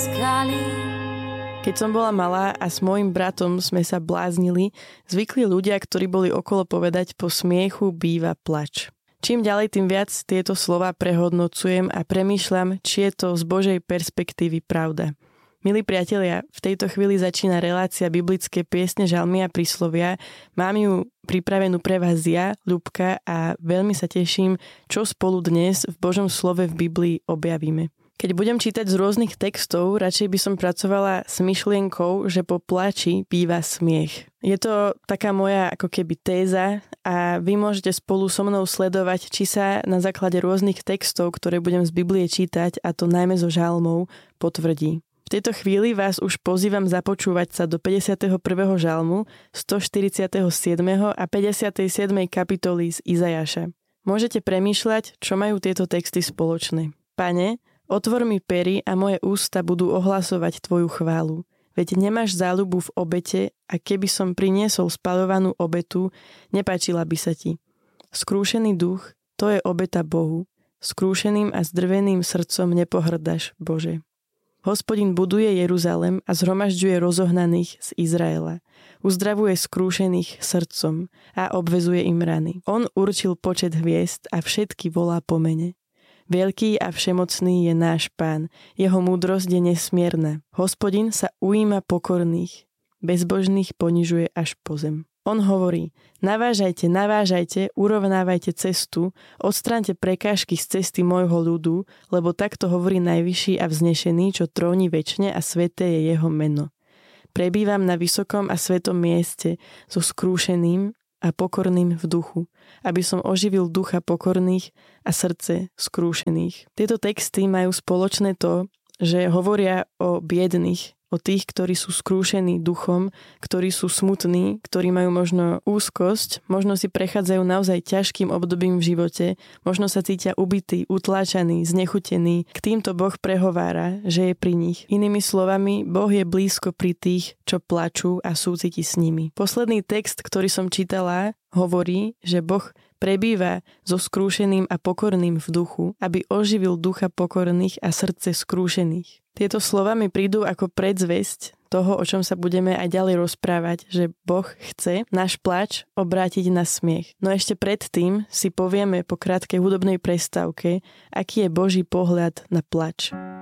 Keď som bola malá a s môjim bratom sme sa bláznili, zvykli ľudia, ktorí boli okolo povedať, po smiechu býva plač. Čím ďalej, tým viac tieto slova prehodnocujem a premýšľam, či je to z Božej perspektívy pravda. Milí priatelia, v tejto chvíli začína relácia biblické piesne, žalmy a príslovia. Mám ju pripravenú pre vás ja, Ľubka, a veľmi sa teším, čo spolu dnes v Božom slove v Biblii objavíme. Keď budem čítať z rôznych textov, radšej by som pracovala s myšlienkou, že po plači býva smiech. Je to taká moja ako keby téza a vy môžete spolu so mnou sledovať, či sa na základe rôznych textov, ktoré budem z Biblie čítať, a to najmä zo žalmov, potvrdí. V tejto chvíli vás už pozývam započúvať sa do 51. žalmu, 147. a 57. kapitoly z Izajaša. Môžete premýšľať, čo majú tieto texty spoločné. Pane, otvor mi pery a moje ústa budú ohlasovať tvoju chválu. Veď nemáš záľubu v obete a keby som priniesol spaľovanú obetu, nepáčila by sa ti. Skrúšený duch, to je obeta Bohu. Skrúšeným a zdrveným srdcom nepohrdaš, Bože. Hospodin buduje Jeruzalem a zhromažďuje rozohnaných z Izraela. Uzdravuje skrúšených srdcom a obvezuje im rany. On určil počet hviezd a všetky volá po mene. Veľký a všemocný je náš Pán, jeho múdrosť je nesmierna. Hospodin sa ujíma pokorných, bezbožných ponižuje až po zem. On hovorí, navážajte, urovnávajte cestu, odstráňte prekážky z cesty môjho ľudu, lebo takto hovorí najvyšší a vznešený, čo tróni večne a sväté je jeho meno. Prebývam na vysokom a svetom mieste so skrúšeným a pokorným v duchu, aby som oživil ducha pokorných a srdce skrúšených. Tieto texty majú spoločné to, že hovoria o biedných, o tých, ktorí sú skrúšení duchom, ktorí sú smutní, ktorí majú možno úzkosť, možno si prechádzajú naozaj ťažkým obdobím v živote, možno sa cítia ubití, utláčaní, znechutení. K týmto Boh prehovára, že je pri nich. Inými slovami, Boh je blízko pri tých, čo plačú a súciti s nimi. Posledný text, ktorý som čítala, hovorí, že Boh prebýva so skrúšeným a pokorným v duchu, aby oživil ducha pokorných a srdce skrúšených. Tieto slova mi prídu ako predzvesť toho, o čom sa budeme aj ďalej rozprávať, že Boh chce náš plač obrátiť na smiech. No ešte predtým si povieme po krátkej hudobnej prestávke, aký je Boží pohľad na plač.